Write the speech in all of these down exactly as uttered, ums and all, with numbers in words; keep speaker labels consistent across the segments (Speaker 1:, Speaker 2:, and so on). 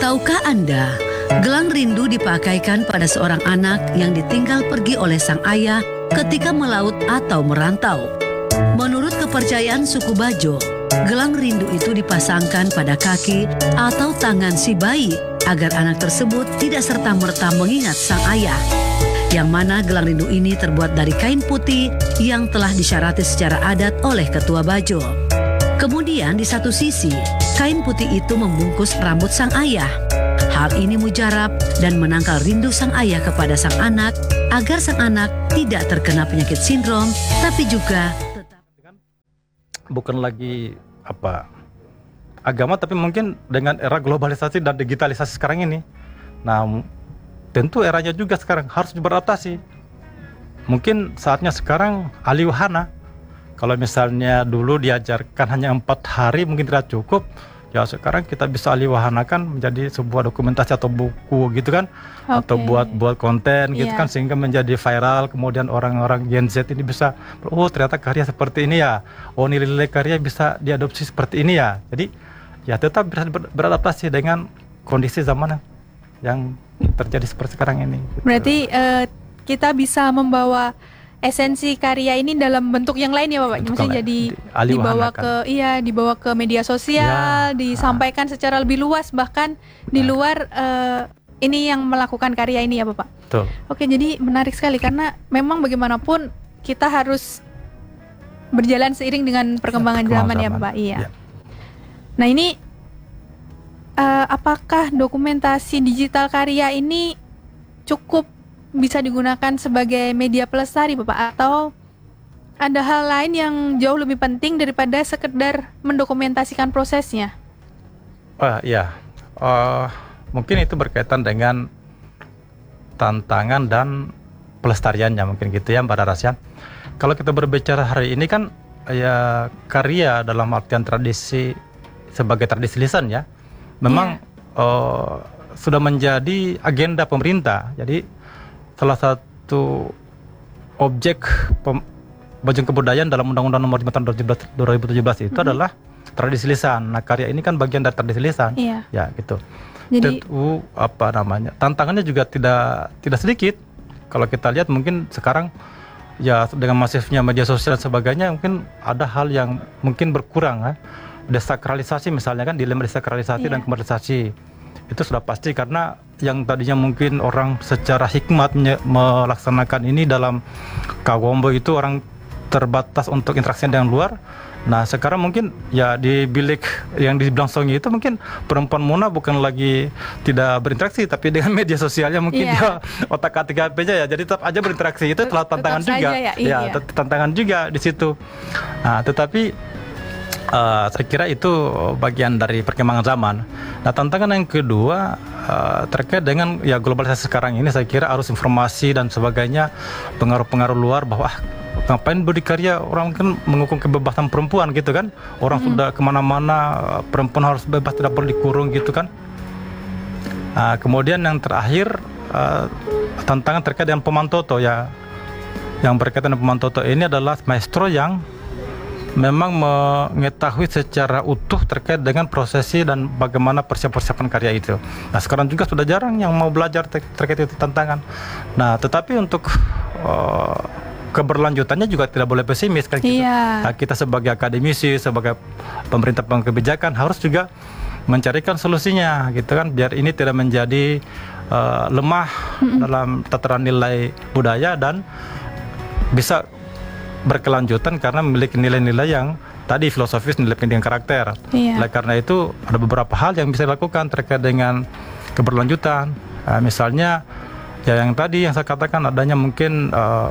Speaker 1: Tahukah Anda, gelang rindu dipakaikan pada seorang anak yang ditinggal pergi oleh sang ayah ketika melaut atau merantau. Menurut kepercayaan suku Bajo, gelang rindu itu dipasangkan pada kaki atau tangan si bayi agar anak tersebut tidak serta-merta mengingat sang ayah. Yang mana gelang rindu ini terbuat dari kain putih yang telah disyarati secara adat oleh ketua Bajo. Kemudian di satu sisi, kain putih itu membungkus rambut sang ayah. Hal ini mujarab dan menangkal rindu sang ayah kepada sang anak agar sang anak tidak terkena penyakit sindrom, tapi juga tetap
Speaker 2: bukan lagi apa agama, tapi mungkin dengan era globalisasi dan digitalisasi sekarang ini. Nah, tentu eranya juga sekarang harus beradaptasi. Mungkin saatnya sekarang alih wahana. Kalau misalnya dulu diajarkan hanya empat hari mungkin tidak cukup, ya sekarang kita bisa alih wahanakan menjadi sebuah dokumentasi atau buku gitu kan, okay. Atau buat buat konten gitu yeah. kan, sehingga menjadi viral. Kemudian orang-orang Gen Z ini bisa, oh ternyata karya seperti ini ya, oh nilai-nilai karya bisa diadopsi seperti ini ya. Jadi ya tetap bisa ber- beradaptasi dengan kondisi zaman yang terjadi seperti sekarang ini. Gitu.
Speaker 3: Berarti uh, kita bisa membawa esensi karya ini dalam bentuk yang lain ya Bapak, maksudnya jadi dibawa ke iya dibawa ke media sosial, ya. Disampaikan secara lebih luas, bahkan nah. di luar uh, ini yang melakukan karya ini ya Bapak.
Speaker 2: Betul.
Speaker 3: Oke, jadi menarik sekali karena memang bagaimanapun kita harus berjalan seiring dengan perkembangan zaman, zaman ya Bapak. Iya. Ya. Nah ini uh, apakah dokumentasi digital karya ini cukup bisa digunakan sebagai media pelestari Bapak, atau ada hal lain yang jauh lebih penting daripada sekedar mendokumentasikan prosesnya?
Speaker 2: Oh ya, uh, mungkin itu berkaitan dengan tantangan dan pelestariannya mungkin gitu ya Mbak Darasya. Kalau kita berbicara hari ini kan ya karya dalam artian tradisi sebagai tradisi lisan ya, memang yeah. uh, sudah menjadi agenda pemerintah. Jadi salah satu objek pembajak kebudayaan dalam Undang-Undang Nomor lima Tahun dua ribu tujuh belas itu mm-hmm. adalah tradisi lisan. Nah, karya ini kan bagian dari tradisi lisan. Iya. Ya, gitu. Jadi tentu apa namanya? Tantangannya juga tidak tidak sedikit. Kalau kita lihat mungkin sekarang ya dengan masifnya media sosial dan sebagainya, mungkin ada hal yang mungkin berkurang ya. Desakralisasi misalnya kan, dilema desakralisasi iya. dan komersialisasi. Itu sudah pasti, karena yang tadinya mungkin orang secara hikmat menye- melaksanakan ini dalam kawombo itu orang terbatas untuk interaksi dengan luar. Nah sekarang mungkin ya di bilik yang di Blangsongi itu mungkin perempuan Muna bukan lagi tidak berinteraksi, tapi dengan media sosialnya mungkin yeah. dia otak-atik H P-nya ya, jadi tetap aja berinteraksi. Itu telah tantangan tetap juga ya, iya. ya tantangan juga di situ. Nah tetapi Uh, saya kira itu bagian dari perkembangan zaman. Nah tantangan yang kedua uh, terkait dengan ya globalisasi sekarang ini, saya kira arus informasi dan sebagainya, pengaruh-pengaruh luar bahwa ah, ngapain berdikari, orang kan menghukum kebebasan perempuan gitu kan, orang hmm. sudah kemana-mana, perempuan harus bebas, tidak perlu dikurung gitu kan. Uh, kemudian yang terakhir uh, tantangan terkait dengan pemantoto ya, yang berkaitan dengan pemantoto ini adalah maestro yang memang mengetahui secara utuh terkait dengan prosesi dan bagaimana persiapan-persiapan karya itu. Nah sekarang juga sudah jarang yang mau belajar ter- terkait itu tantangan. Nah tetapi untuk uh, keberlanjutannya juga tidak boleh pesimis kan gitu.
Speaker 3: Iya.
Speaker 2: Nah, kita sebagai akademisi, sebagai pemerintah pengebijakan harus juga mencarikan solusinya gitu kan, biar ini tidak menjadi uh, lemah mm-hmm. dalam tataran nilai budaya dan bisa berkelanjutan karena memiliki nilai-nilai yang tadi filosofis, nilai pendidikan karakter. Iya. Oleh karena itu ada beberapa hal yang bisa dilakukan terkait dengan keberlanjutan. Uh, misalnya ya yang tadi yang saya katakan, adanya mungkin uh,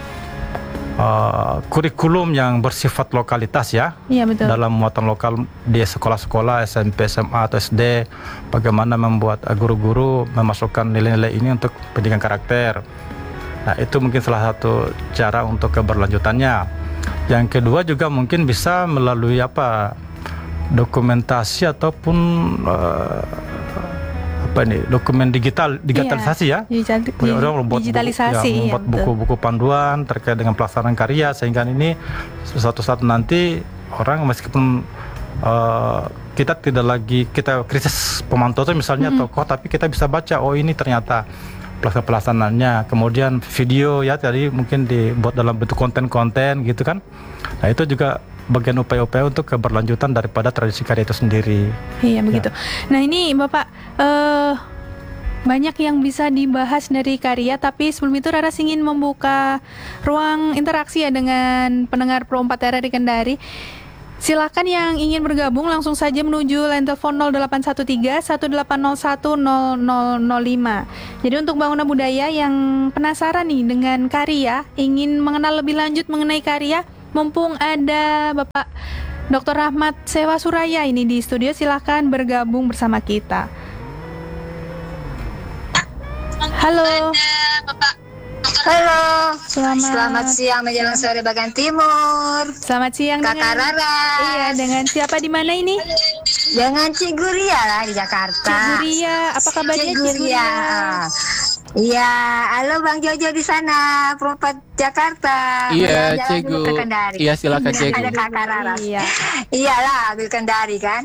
Speaker 2: uh, kurikulum yang bersifat lokalitas ya.
Speaker 3: Iya, betul.
Speaker 2: Dalam muatan lokal di sekolah-sekolah S M P, S M A atau S D, bagaimana membuat uh, guru-guru memasukkan nilai-nilai ini untuk pendidikan karakter. Nah itu mungkin salah satu cara untuk keberlanjutannya. Yang kedua juga mungkin bisa melalui apa, dokumentasi ataupun uh, apa ini, dokumen digital, digitalisasi iya, ya.
Speaker 3: Digital, di,
Speaker 2: membuat
Speaker 3: digitalisasi.
Speaker 2: Buku, ya, membuat
Speaker 3: iya,
Speaker 2: buku-buku panduan terkait dengan pelaksanaan karya, sehingga ini suatu saat nanti orang meskipun uh, kita tidak lagi kita krisis pemantau misalnya mm-hmm. tokoh, tapi kita bisa baca oh ini ternyata pelaksanaannya, kemudian video ya tadi mungkin dibuat dalam bentuk konten-konten gitu kan. Nah itu juga bagian upaya-upaya untuk keberlanjutan daripada tradisi karya itu sendiri.
Speaker 3: Iya begitu. Ya. Nah ini Bapak uh, banyak yang bisa dibahas dari karya, tapi sebelum itu Raras ingin membuka ruang interaksi ya dengan pendengar Pro empat R R I Kendari. Silakan yang ingin bergabung langsung saja menuju line telepon nol delapan satu tiga satu delapan nol satu nol nol nol lima. Jadi untuk Bangunan Budaya yang penasaran nih dengan karya, ingin mengenal lebih lanjut mengenai karya, mumpung ada Bapak Doktor Rahmat Sewa Suraya ini di studio, silakan bergabung bersama kita. Halo.
Speaker 4: Halo,
Speaker 3: selamat,
Speaker 4: selamat siang menjelang sore bagian timur.
Speaker 3: Selamat siang
Speaker 4: Kakak
Speaker 3: dengan
Speaker 4: Raras.
Speaker 3: Iya, dengan siapa di mana ini?
Speaker 4: Dengan Cik Guria lah di Jakarta.
Speaker 3: Cik Guria, apa kabarnya Cik Guria?
Speaker 4: Iya, halo Bang Jojo di sana, Perempat Jakarta.
Speaker 5: Iya, Cegu. Iya, silakan Cegu.
Speaker 4: Ada Kakak Raras.
Speaker 3: Iya.
Speaker 4: Iyalah, ambil Kendari kan.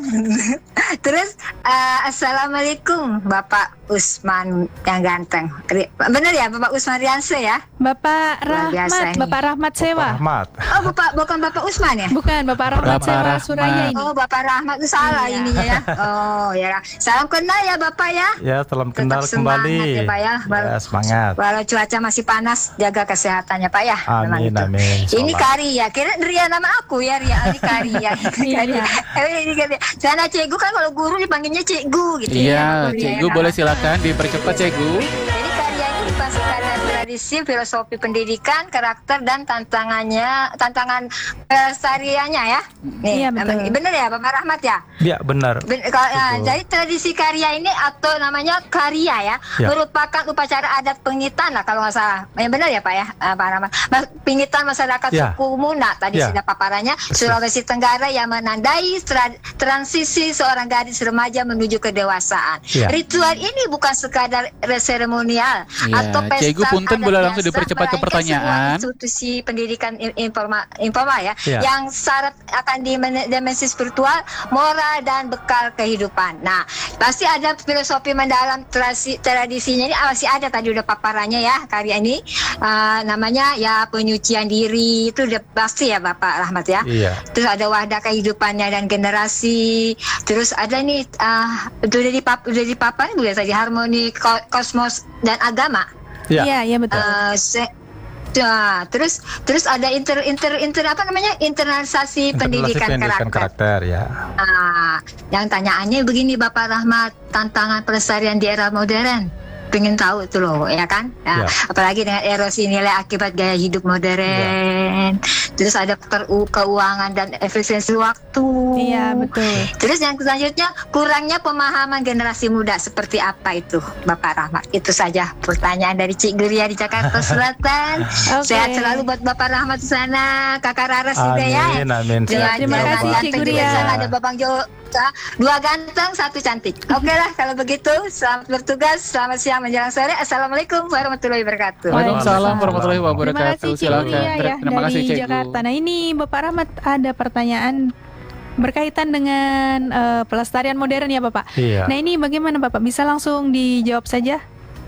Speaker 4: Terus, uh, Assalamualaikum Bapak Usman yang ganteng. Bener ya, Bapak Usman Rianse ya?
Speaker 3: Bapak Rahmat, Bapak Rahmat Sewa.
Speaker 2: Rahmat.
Speaker 4: Oh, Bapak bukan Bapak Usman ya?
Speaker 3: Bukan, Bapak Rahmat
Speaker 5: Bapak
Speaker 3: Sewa
Speaker 5: Rahmat.
Speaker 3: Suraya ini.
Speaker 4: Oh, Bapak Rahmat itu salah
Speaker 3: Iya.
Speaker 4: ininya ya. Oh, ya. Salam kenal ya Bapak ya.
Speaker 2: Ya, salam kenal
Speaker 4: Tetap semangat
Speaker 2: kembali.
Speaker 4: ya, Pak ya.
Speaker 2: Ya, semangat.
Speaker 4: Walau cuaca masih panas, jaga kesehatannya Pak ya. Memang
Speaker 2: Amin,
Speaker 4: itu.
Speaker 2: amin.
Speaker 4: Ini
Speaker 2: Insyaallah.
Speaker 4: Karya, kira Ria nama aku ya, Ria ini Karya.
Speaker 3: Iya.
Speaker 4: Eh, ini Karya. Karena Cegu kan kalau guru dipanggilnya Cikgu gitu
Speaker 5: Iya,
Speaker 4: ya.
Speaker 5: Cegu
Speaker 4: Ya,
Speaker 5: boleh
Speaker 4: kan?
Speaker 5: silakan dipercepat Cegu.
Speaker 4: Jadi karya ini bukan sekadar tradisi, filosofi pendidikan, karakter dan tantangannya, tantangan pelestariannya ya. Nih,
Speaker 3: Iya, betul.
Speaker 4: bener ya Bapak Rahmat ya?
Speaker 2: Ya, benar.
Speaker 4: Ben, ka- nah,
Speaker 2: Betul.
Speaker 4: jadi tradisi karya ini atau namanya karya ya,
Speaker 2: Ya.
Speaker 4: merupakan upacara adat pengitan lah kalau nggak salah. Yang benar ya Pak ya, uh, Pak Rahmat. Mas- Pengitan masyarakat
Speaker 2: Ya.
Speaker 4: suku Muna tadi
Speaker 2: Ya.
Speaker 4: sudah paparannya, Sulawesi Tenggara yang menandai tra- transisi seorang gadis remaja menuju kedewasaan.
Speaker 2: Ya.
Speaker 4: Ritual ini bukan sekadar seremonial
Speaker 5: Ya,
Speaker 4: atau pesta
Speaker 5: Cegu punten
Speaker 4: adat
Speaker 5: boleh langsung
Speaker 4: biasa,
Speaker 5: dipercepat ke
Speaker 4: melainkan
Speaker 5: pertanyaan.
Speaker 4: sebuah institusi pendidikan in- informa- informal ya,
Speaker 2: Ya.
Speaker 4: yang syarat akan dimen- dimensi spiritual, moral dan bekal kehidupan. Nah, pasti ada filosofi mendalam tradisi tradisinya ini, ah, masih ada tadi udah paparannya ya karya ini. Ah, namanya ya penyucian diri, itu udah pasti ya Bapak Rahmat ya.
Speaker 2: Iya.
Speaker 4: Terus ada wadah kehidupannya dan generasi. Terus ada nih ah itu udah di pap udah di paparan juga tadi harmoni ko- kosmos dan agama.
Speaker 2: Ya.
Speaker 3: Iya, iya betul.
Speaker 4: Eh, se- Nah, terus terus ada inter inter inter apa namanya internalisasi pendidikan,
Speaker 2: pendidikan
Speaker 4: karakter.
Speaker 2: karakter ya.
Speaker 4: Nah, yang tanyaannya begini Bapak Rahmat, tantangan pelestarian di era modern. Pengen tahu itu loh, ya kan? Nah,
Speaker 2: Ya.
Speaker 4: apalagi dengan erosi nilai akibat gaya hidup modern. Terus ada faktor u- keuangan dan efisiensi waktu.
Speaker 3: Iya, betul.
Speaker 4: Terus yang selanjutnya kurangnya pemahaman generasi muda seperti apa itu Bapak Rahmat? Itu saja pertanyaan dari Cik Guria di Jakarta Selatan.
Speaker 3: Oke.
Speaker 4: Sehat selalu buat Bapak Rahmat di sana, Kakak Raras juga ya.
Speaker 2: Amin, amin.
Speaker 4: Terima,
Speaker 3: Terima kasih, Cik Guria.
Speaker 4: Ada Babang Jo, dua ganteng, satu cantik. Oke lah kalau begitu. Selamat bertugas, selamat siang menjelang sore. Assalamualaikum warahmatullahi wabarakatuh.
Speaker 5: Waalaikumsalam warahmatullahi
Speaker 3: Terima
Speaker 5: wabarakatuh.
Speaker 3: kasih Cik
Speaker 5: Silakan.
Speaker 3: Guria ya
Speaker 5: Terima kasih
Speaker 3: dari
Speaker 5: Cegu.
Speaker 3: Jakarta. Nah ini Bapak Rahmat ada pertanyaan berkaitan dengan eh, pelestarian modern ya Bapak.
Speaker 2: Iya.
Speaker 3: Nah ini bagaimana Bapak? Bisa langsung dijawab saja?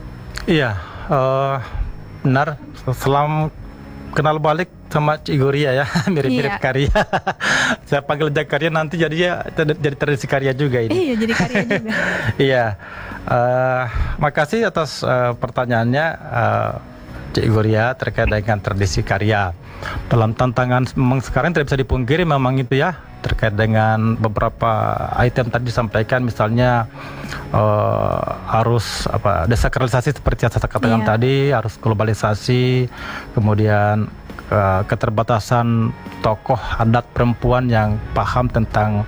Speaker 2: Iya, eh, benar. Selam kenal balik sama Cik Guria ya, mirip-mirip
Speaker 3: Iya.
Speaker 2: karya. Saya panggil Jakarta nanti jadinya jadi tradisi karya juga ini.
Speaker 3: Iya jadi karya juga.
Speaker 2: Iya, eh, makasih atas eh, pertanyaannya eh, Cik Guria terkait dengan tradisi karya. Dalam tantangan memang sekarang tidak bisa dipungkiri memang itu ya, terkait dengan beberapa item tadi disampaikan, misalnya eh, harus apa desakralisasi seperti yang saya katakan
Speaker 3: Iya.
Speaker 2: tadi, harus globalisasi, kemudian eh, keterbatasan tokoh adat perempuan yang paham tentang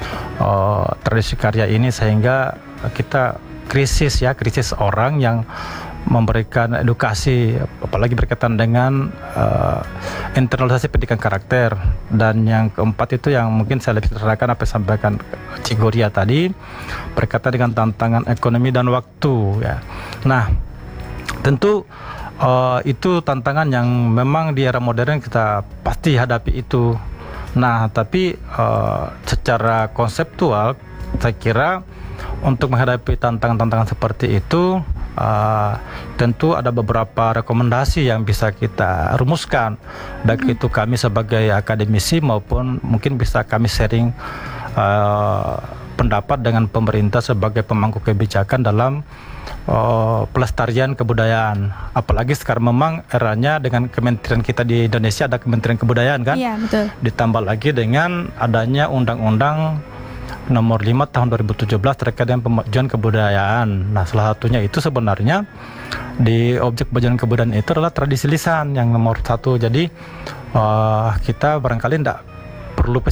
Speaker 2: eh, tradisi karya ini, sehingga kita krisis ya, krisis orang yang memberikan edukasi, apalagi berkaitan dengan uh, internalisasi pendidikan karakter. Dan yang keempat itu yang mungkin saya lebih terangkan apa yang disampaikan Cik Guria tadi berkaitan dengan tantangan ekonomi dan waktu ya. Nah, tentu uh, itu tantangan yang memang di era modern kita pasti hadapi itu. Nah, tapi uh, secara konseptual saya kira untuk menghadapi tantangan-tantangan seperti itu uh, tentu ada beberapa rekomendasi yang bisa kita rumuskan, baik mm-hmm. itu kami sebagai akademisi maupun mungkin bisa kami sharing uh, pendapat dengan pemerintah sebagai pemangku kebijakan dalam uh, pelestarian kebudayaan. Apalagi sekarang memang eranya dengan kementerian kita di Indonesia ada Kementerian Kebudayaan kan?
Speaker 3: Iya, betul.
Speaker 2: Ditambah lagi dengan adanya undang-undang nomor lima tahun dua ribu tujuh belas terkait dengan pemajuan kebudayaan. Nah, salah satunya itu sebenarnya di objek pemajuan kebudayaan itu adalah tradisi lisan yang nomor satu. Jadi uh, kita barangkali tidak perlu